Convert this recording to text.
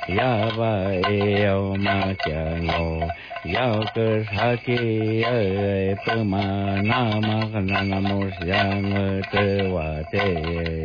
ya va eo ma cha ngo ya cơ sa ki pe ma na ma na mo yang te wa te